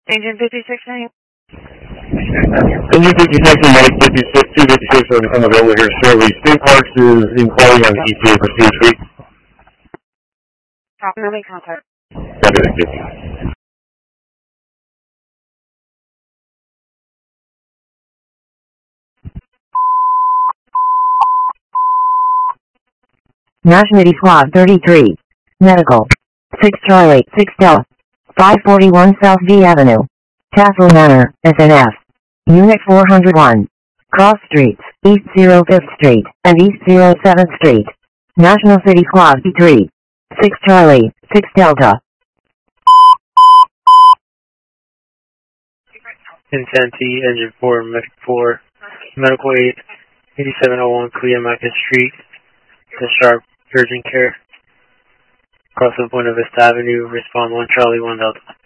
Engine 56 Engine 56 and Mike 56, 256 are unavailable here shortly. State Parks is inquiring on the ETA for CH3. Copy, no make contact. Copy, thank you. Nationality Squad 33. Medical. 6 Charlie, 6 Delta. 541 South V Avenue. Tassel Manor, SNF. Unit 401. Cross Streets, East 05th Street, and East 07th Street. National City Squad B3. 6 Charlie, 6 Delta. Insanity, Engine 4, Medic 4, Medical Aid, 8701 Cleomacus Street, The Sharp, Urgent Care, across of Buena Vista Avenue, respond 1 Charlie 1 Delta.